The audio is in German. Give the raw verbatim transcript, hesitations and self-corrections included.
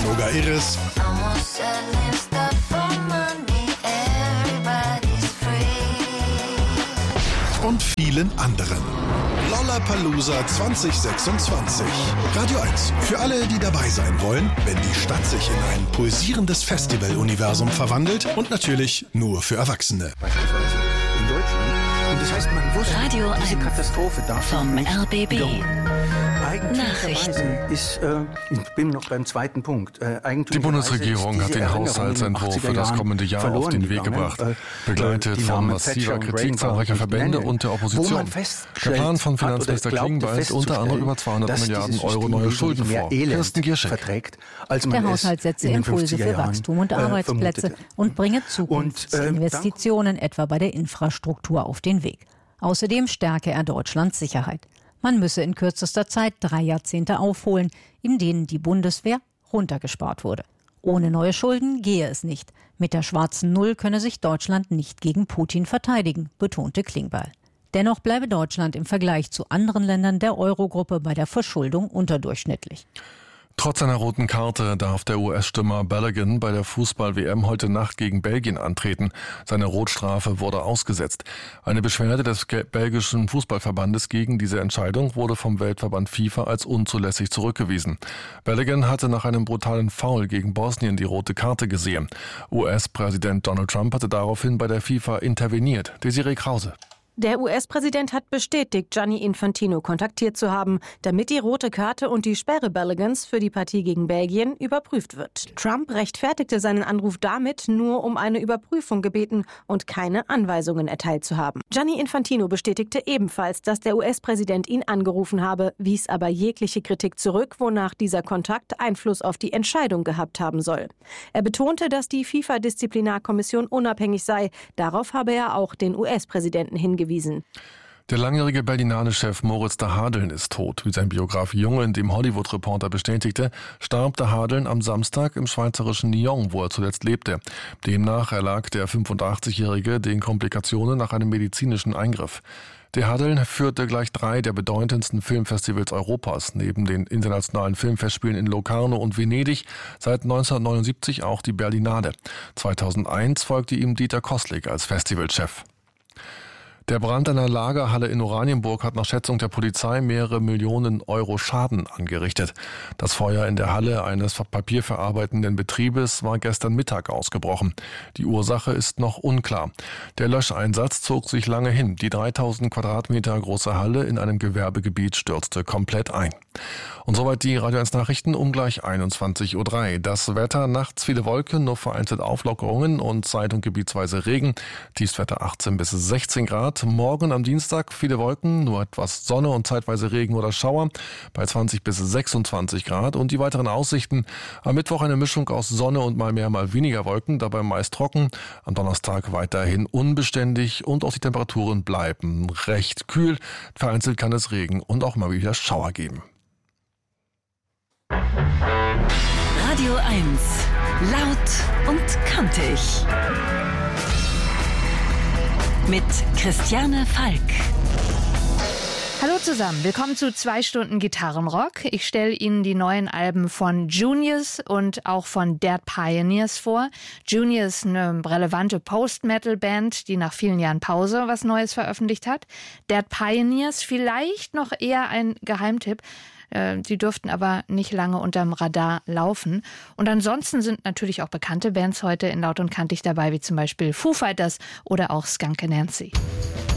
Noga Iris und vielen anderen. Lollapalooza zwanzig sechsundzwanzig. Radio eins. Für alle, die dabei sein wollen, wenn die Stadt sich in ein pulsierendes Festivaluniversum verwandelt und natürlich nur für Erwachsene. Beispielsweise in Deutschland. Und das heißt, man wusste, Radio diese eins Katastrophe darf vom nicht R B B. wiederholen. Nachrichten. Ist, äh, ich bin noch beim zweiten Punkt. Äh, Die Bundesregierung hat den Haushaltsentwurf für das kommende Jahr auf den Weg gebracht, begleitet von massiver Kritik zahlreicher Verbände und der Opposition. Der Plan von Finanzminister Klingbeil sieht unter anderem über zweihundert Milliarden Euro neue Schulden vor. Kirsten Gierschek. Der Haushalt setze Impulse für Wachstum und Arbeitsplätze und bringe Zukunftsinvestitionen etwa bei der Infrastruktur auf den Weg. Außerdem stärke er Deutschlands Sicherheit. Man müsse in kürzester Zeit drei Jahrzehnte aufholen, in denen die Bundeswehr runtergespart wurde. Ohne neue Schulden gehe es nicht. Mit der schwarzen Null könne sich Deutschland nicht gegen Putin verteidigen, betonte Klingbeil. Dennoch bleibe Deutschland im Vergleich zu anderen Ländern der Eurogruppe bei der Verschuldung unterdurchschnittlich. Trotz einer roten Karte darf der U S-Stürmer Balogun bei der Fußball-W M heute Nacht gegen Belgien antreten. Seine Rotstrafe wurde ausgesetzt. Eine Beschwerde des belgischen Fußballverbandes gegen diese Entscheidung wurde vom Weltverband FIFA als unzulässig zurückgewiesen. Balogun hatte nach einem brutalen Foul gegen Bosnien die rote Karte gesehen. U S-Präsident Donald Trump hatte daraufhin bei der FIFA interveniert. Desiree Krause. Der U S-Präsident hat bestätigt, Gianni Infantino kontaktiert zu haben, damit die rote Karte und die Sperre Baloguns für die Partie gegen Belgien überprüft wird. Trump rechtfertigte seinen Anruf damit, nur um eine Überprüfung gebeten und keine Anweisungen erteilt zu haben. Gianni Infantino bestätigte ebenfalls, dass der U S-Präsident ihn angerufen habe, wies aber jegliche Kritik zurück, wonach dieser Kontakt Einfluss auf die Entscheidung gehabt haben soll. Er betonte, dass die FIFA-Disziplinarkommission unabhängig sei. Darauf habe er auch den U S-Präsidenten hingewiesen. Der langjährige Berlinale-Chef Moritz de Hadeln ist tot. Wie sein Biograf Junge in dem Hollywood-Reporter bestätigte, starb de Hadeln am Samstag im schweizerischen Lyon, wo er zuletzt lebte. Demnach erlag der fünfundachtzigjährige den Komplikationen nach einem medizinischen Eingriff. De Hadeln führte gleich drei der bedeutendsten Filmfestivals Europas, neben den internationalen Filmfestspielen in Locarno und Venedig, seit neunzehnhundertneunundsiebzig auch die Berlinale. zweitausendeins folgte ihm Dieter Koslik als Festivalchef. Der Brand einer Lagerhalle in Oranienburg hat nach Schätzung der Polizei mehrere Millionen Euro Schaden angerichtet. Das Feuer in der Halle eines papierverarbeitenden Betriebes war gestern Mittag ausgebrochen. Die Ursache ist noch unklar. Der Löscheinsatz zog sich lange hin. Die dreitausend Quadratmeter große Halle in einem Gewerbegebiet stürzte komplett ein. Und soweit die Radio eins Nachrichten um gleich einundzwanzig Uhr drei. Das Wetter: nachts viele Wolken, nur vereinzelt Auflockerungen und zeit- und gebietsweise Regen. Tiefstwetter achtzehn bis sechzehn Grad. Morgen am Dienstag viele Wolken, nur etwas Sonne und zeitweise Regen oder Schauer bei zwanzig bis sechsundzwanzig Grad. Und die weiteren Aussichten: am Mittwoch eine Mischung aus Sonne und mal mehr, mal weniger Wolken, dabei meist trocken. Am Donnerstag weiterhin unbeständig und auch die Temperaturen bleiben recht kühl. Vereinzelt kann es Regen und auch mal wieder Schauer geben. Radio eins. Laut und kantig. Mit Christiane Falk. Hallo zusammen, willkommen zu zwei Stunden Gitarrenrock. Ich stelle Ihnen die neuen Alben von Juniors und auch von Dead Pioneers vor. Juniors, eine relevante Post-Metal-Band, die nach vielen Jahren Pause was Neues veröffentlicht hat. Dead Pioneers, vielleicht noch eher ein Geheimtipp. Sie dürften aber nicht lange unterm Radar laufen. Und ansonsten sind natürlich auch bekannte Bands heute in Laut und Kantig dabei, wie zum Beispiel Foo Fighters oder auch Skunk Anansie.